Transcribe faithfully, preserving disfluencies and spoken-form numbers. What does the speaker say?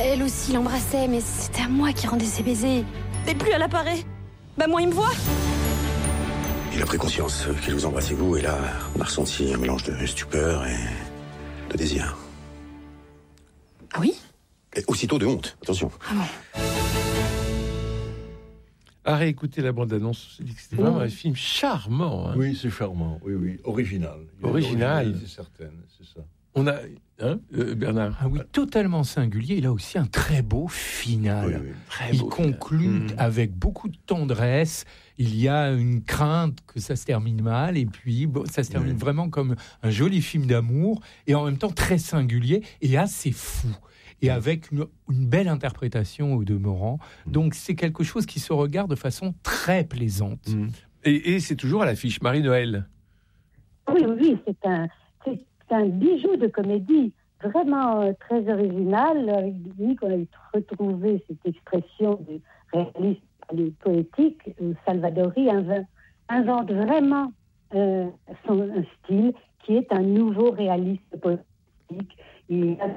Elle aussi l'embrassait, mais c'était à moi qui rendais ses baisers. Et plus elle apparaît, bah moins il me voit. Il a pris conscience qu'il vous embrassait vous, et là, on a ressenti un mélange de stupeur et de désir. Ah oui? Et aussitôt de honte, attention. Ah bon. À réécouter la bande-annonce, c'est c'était Mmh. vraiment un film charmant. Hein. Oui, c'est charmant. Oui, oui. Original. Il y a Original. une originalité certaine, c'est ça. On a, hein, euh, Bernard. Ah oui, totalement singulier. Il a aussi un très beau final. Oui, oui. Très Il beau conclut film. Mmh. avec beaucoup de tendresse. Il y a une crainte que ça se termine mal, et puis bon, ça se termine Oui. vraiment comme un joli film d'amour, et en même temps très singulier et assez fou. Et avec une, une belle interprétation au demeurant. Donc c'est quelque chose qui se regarde de façon très plaisante. Mmh. Et, et c'est toujours à l'affiche, Marie-Noël. Oui, oui, c'est un, c'est un bijou de comédie, vraiment euh, très original. Avec Dominique, on a retrouvé cette expression du réalisme poétique. où Salvadori inv- invente vraiment euh, son un style qui est un nouveau réalisme politique. Il a